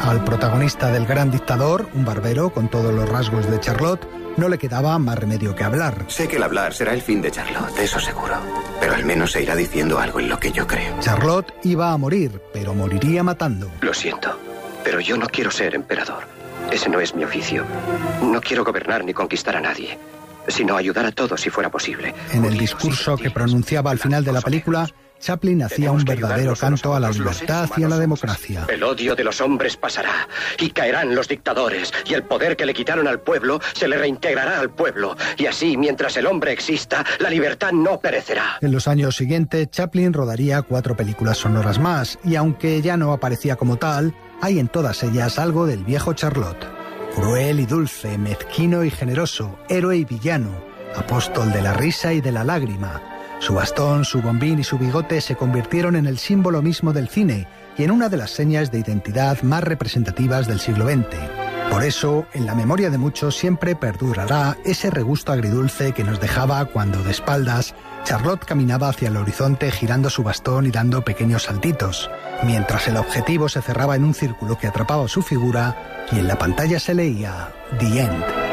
Al protagonista del Gran Dictador, un barbero con todos los rasgos de Charlotte, no le quedaba más remedio que hablar. Sé que el hablar será el fin de Charlotte, eso seguro. Pero al menos se irá diciendo algo en lo que yo creo. Charlotte iba a morir, pero moriría matando. Lo siento, pero yo no quiero ser emperador. Ese no es mi oficio. No quiero gobernar ni conquistar a nadie, sino ayudar a todos si fuera posible. En el discurso que pronunciaba al final de la película, Chaplin hacía un verdadero canto a la libertad y a la democracia. El odio de los hombres pasará y caerán los dictadores, y el poder que le quitaron al pueblo se le reintegrará al pueblo, y así, mientras el hombre exista, la libertad no perecerá. En los años siguientes, Chaplin rodaría 4 películas sonoras más, y aunque ya no aparecía como tal, hay en todas ellas algo del viejo Charlotte. Cruel y dulce, mezquino y generoso, héroe y villano, apóstol de la risa y de la lágrima. Su bastón, su bombín y su bigote se convirtieron en el símbolo mismo del cine y en una de las señas de identidad más representativas del siglo XX. Por eso, en la memoria de muchos siempre perdurará ese regusto agridulce que nos dejaba cuando, de espaldas, Charlotte caminaba hacia el horizonte girando su bastón y dando pequeños saltitos, mientras el objetivo se cerraba en un círculo que atrapaba su figura y en la pantalla se leía The End.